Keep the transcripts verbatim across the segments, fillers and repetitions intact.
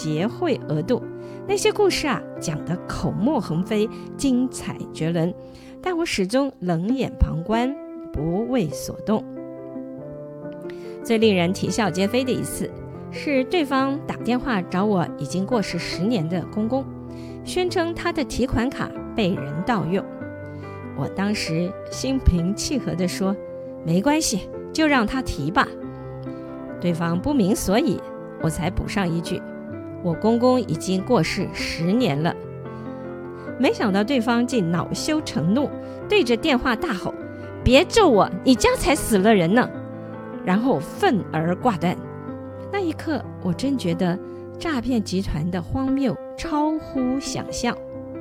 劫汇额度。那些故事啊，讲得口沫横飞，精彩绝伦，但我始终冷眼旁观，不为所动。最令人啼笑皆非的一次，是对方打电话找我已经过世十年的公公，宣称他的提款卡被人盗用。我当时心平气和地说，没关系，就让他提吧。对方不明所以，我才补上一句，我公公已经过世十年了。没想到对方竟恼羞成怒，对着电话大吼，别咒我，你家才死了人呢，然后愤而挂断。那一刻，我真觉得诈骗集团的荒谬超乎想象。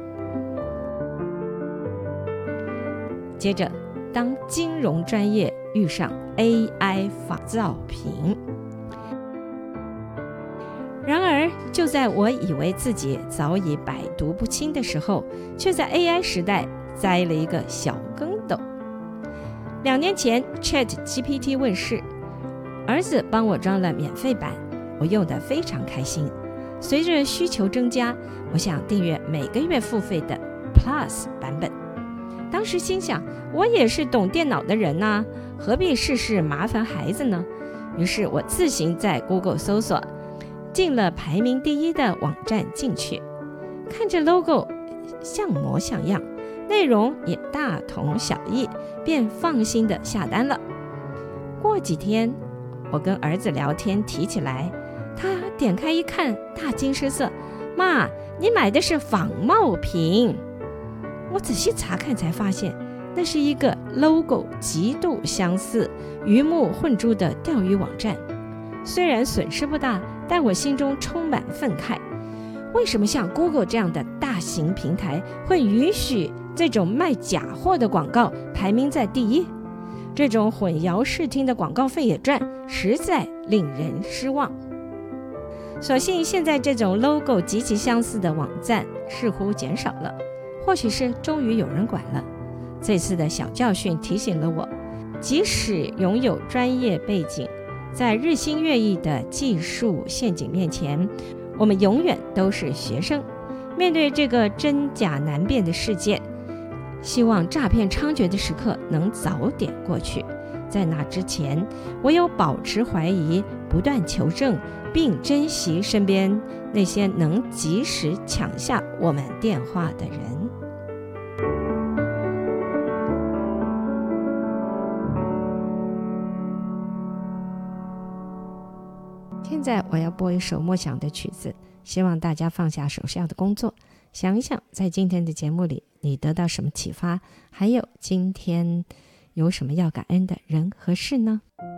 接着，当金融专业遇上 A I 仿造品，然而就在我以为自己早已百毒不侵的时候，却在 A I 时代栽了一个小跟斗。两年前 Chat G P T 问世，儿子帮我装了免费版，我用得非常开心。随着需求增加，我想订阅每个月付费的 Plus 版本。当时心想，我也是懂电脑的人啊，何必事事麻烦孩子呢？于是我自行在 Google 搜索，进了排名第一的网站进去，看着 logo 像模像样，内容也大同小异，便放心的下单了。过几天，我跟儿子聊天提起来，他点开一看，大惊失色，妈，你买的是仿冒品。我仔细查看才发现，那是一个 logo 极度相似、鱼目混珠的钓鱼网站。虽然损失不大，但我心中充满愤慨。为什么像 Google 这样的大型平台会允许这种卖假货的广告排名在第一？这种混淆视听的广告费也赚，实在令人失望。所幸现在这种 logo 极其相似的网站似乎减少了，或许是终于有人管了。这次的小教训提醒了我，即使拥有专业背景，在日新月异的技术陷阱面前，我们永远都是学生。面对这个真假难辨的世界，希望诈骗猖獗的时刻能早点过去。在那之前，唯有保持怀疑，不断求证，并珍惜身边那些能及时抢下我们电话的人。现在我要播一首默想的曲子，希望大家放下手下的工作，想一想在今天的节目里你得到什么启发，还有今天有什么要感恩的人和事呢？